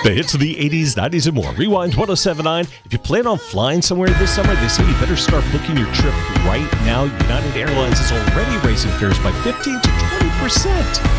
The hits of the 80s, 90s, and more. Rewind 1079. If you plan on flying somewhere this summer, they say you better start booking your trip right now. United Airlines is already raising fares by 15 to 20%.